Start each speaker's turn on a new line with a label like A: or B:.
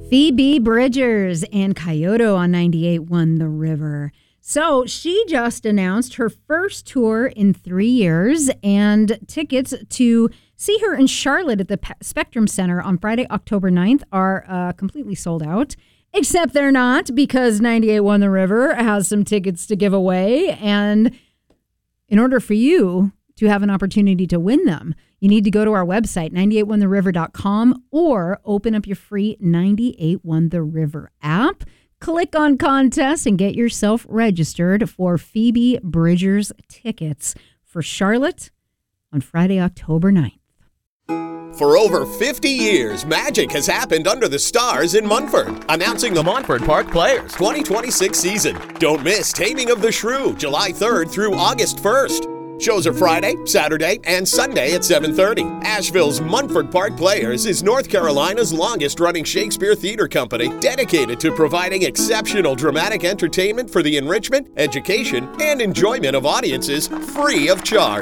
A: Phoebe Bridgers and Kyoto on 98.1 The River. So she just announced her first tour in 3 years, and tickets to see her in Charlotte at the Spectrum Center on Friday, October 9th are completely sold out. Except they're not, because 98.1 The River has some tickets to give away. And in order for you to have an opportunity to win them, you need to go to our website, 981theriver.com, or open up your free 98.1 The River app. Click on contest and get yourself registered for Phoebe Bridgers tickets for Charlotte on Friday, October 9th.
B: For over 50 years, magic has happened under the stars in Munford. Announcing the Montford Park Players 2026 season. Don't miss Taming of the Shrew, July 3rd through August 1st. Shows are Friday, Saturday, and Sunday at 7:30. Asheville's Montford Park Players is North Carolina's longest-running Shakespeare theater company, dedicated to providing exceptional dramatic entertainment for the enrichment, education, and enjoyment of audiences free of charge.